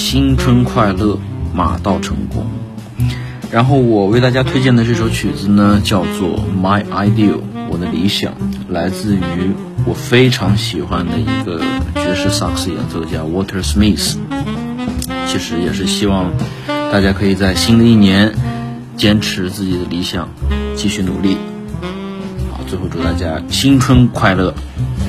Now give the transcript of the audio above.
新春快乐，马到成功。然后我为大家推荐的这首曲子呢，叫做 My Ideal， 我的理想，来自于我非常喜欢的一个爵士萨克斯演奏家 Walter Smith。其实也是希望大家可以在新的一年坚持自己的理想，继续努力。好，最后祝大家新春快乐。